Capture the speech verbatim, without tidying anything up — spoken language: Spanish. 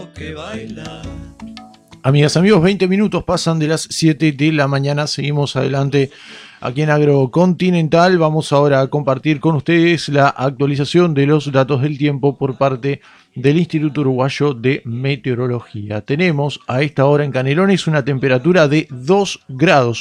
que baila. Amigas, amigos, veinte minutos pasan de las siete de la mañana. Seguimos adelante aquí en Agrocontinental. Vamos ahora a compartir con ustedes la actualización de los datos del tiempo por parte del Instituto Uruguayo de Meteorología. Tenemos a esta hora en Canelones una temperatura de dos grados.